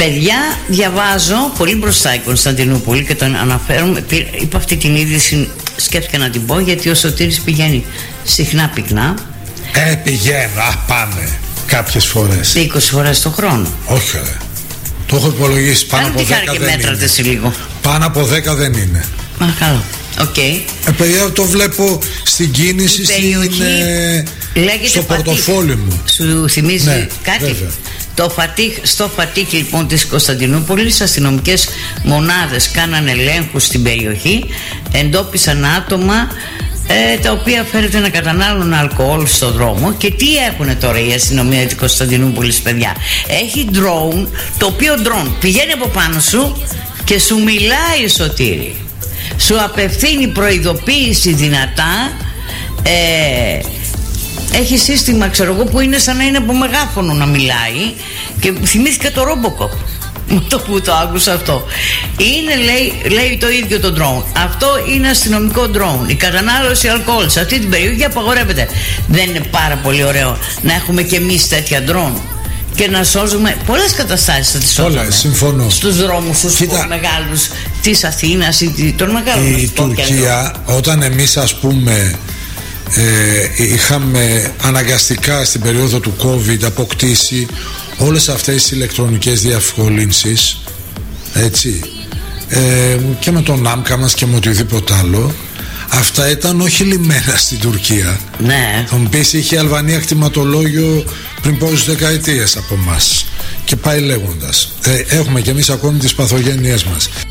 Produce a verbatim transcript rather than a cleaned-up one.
Παιδιά, διαβάζω πολύ μπροστά η Κωνσταντινούπολη και τον αναφέρομαι. Είπα αυτή την είδηση, σκέφτηκα να την πω, γιατί ο Σωτήρης πηγαίνει συχνά πυκνά. Ε, πηγαίνω, α, πάμε κάποιες φορές. είκοσι φορές το χρόνο. Όχι, ρε. Το έχω υπολογίσει. Πάνω από δέκα δεν είναι. Λίγο. Πάνω από δέκα δεν είναι. Μα καλό. Okay. Ε, παιδιά, το βλέπω στην κίνηση, στην, ε, στο πορτοφόλι μου. Σου θυμίζει, ναι, κάτι? Βέβαια. Το Φατίχ, στο Φατίχ λοιπόν της Κωνσταντινούπολης, αστυνομικές μονάδες κάνανε ελέγχους στην περιοχή, εντόπισαν άτομα ε, τα οποία φέρεται να κατανάλωναν αλκοόλ στο δρόμο. Και τι έχουνε τώρα η αστυνομία της Κωνσταντινούπολης, παιδιά? Έχει drone, το οποίο drone πηγαίνει από πάνω σου και σου μιλάει, Σωτήρη. Σου απευθύνει προειδοποίηση δυνατά. ε, Έχει σύστημα, ξέρω εγώ, που είναι σαν να είναι από μεγάφωνο να μιλάει. Και θυμήθηκα το Robocop με το που το άκουσα αυτό. Είναι, λέει, λέει το ίδιο το drone. Αυτό είναι αστυνομικό drone. Η κατανάλωση αλκοόλ σε αυτή την περιοχή απαγορεύεται. Δεν είναι πάρα πολύ ωραίο να έχουμε κι εμείς τέτοια drone και να σώζουμε πολλές καταστάσεις? Θα τις σώζουμε. Συμφωνώ. Στους δρόμους τους μεγάλους της Αθήνας ή των μεγάλων. Η Τουρκία, όταν εμείς, ας πούμε, ε, είχαμε αναγκαστικά στην περίοδο του COVID αποκτήσει όλες αυτές τις ηλεκτρονικές διευκολύνσεις, έτσι, ε, και με τον άμκα μας και με οτιδήποτε άλλο, αυτά ήταν όχι λιμένα στην Τουρκία. Ναι. Θα μου πεις, είχε η Αλβανία κτηματολόγιο πριν πόσες δεκαετίες από μας και πάει λέγοντας. ε, Έχουμε κι εμείς ακόμη τις παθογένειές μας.